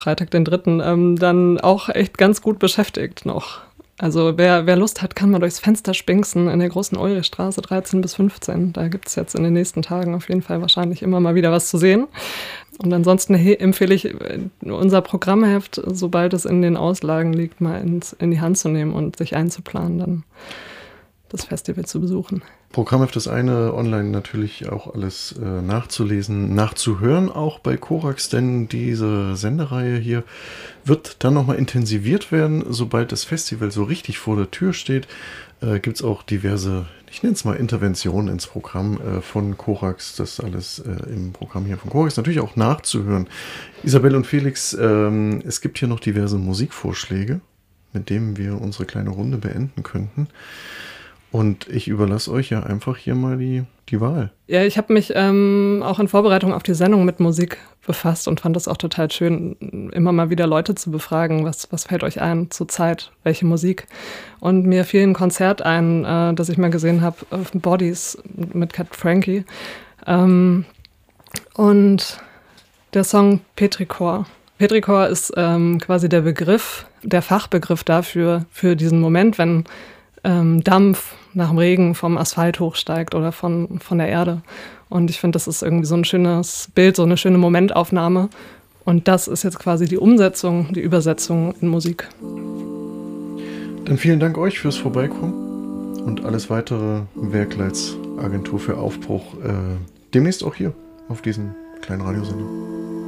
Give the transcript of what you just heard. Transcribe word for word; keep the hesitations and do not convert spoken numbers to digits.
Freitag den dritten Ähm, dann auch echt ganz gut beschäftigt noch. Also, wer wer Lust hat, kann mal durchs Fenster spinksen in der Großen Ulrichstraße dreizehn bis fünfzehn. Da gibt's jetzt in den nächsten Tagen auf jeden Fall wahrscheinlich immer mal wieder was zu sehen. Und ansonsten he empfehle ich, äh, unser Programmheft, sobald es in den Auslagen liegt, mal ins in die Hand zu nehmen und sich einzuplanen, dann das Festival zu besuchen. Programmheft das eine, online natürlich auch alles äh, nachzulesen, nachzuhören, auch bei Korax, denn diese Sendereihe hier wird dann nochmal intensiviert werden, sobald das Festival so richtig vor der Tür steht. Äh, gibt es auch diverse, ich nenne es mal Interventionen ins Programm äh, von Korax, das alles äh, im Programm hier von Korax natürlich auch nachzuhören. Isabel und Felix, ähm, es gibt hier noch diverse Musikvorschläge, mit denen wir unsere kleine Runde beenden könnten. Und ich überlasse euch ja einfach hier mal die, die Wahl. Ja, ich habe mich ähm, auch in Vorbereitung auf die Sendung mit Musik befasst und fand das auch total schön, immer mal wieder Leute zu befragen, was, was fällt euch ein zur Zeit, welche Musik. Und mir fiel ein Konzert ein, äh, das ich mal gesehen habe, auf Bodies mit Cat Frankie. Ähm, und der Song Petrichor. Petrichor ist ähm, quasi der Begriff, der Fachbegriff dafür, für diesen Moment, wenn ähm, Dampf nach dem Regen vom Asphalt hochsteigt oder von, von der Erde. Und ich finde, das ist irgendwie so ein schönes Bild, so eine schöne Momentaufnahme. Und das ist jetzt quasi die Umsetzung, die Übersetzung in Musik. Dann vielen Dank euch fürs Vorbeikommen und alles weitere Werkleits Agentur für Aufbruch äh, demnächst auch hier auf diesem kleinen Radiosender.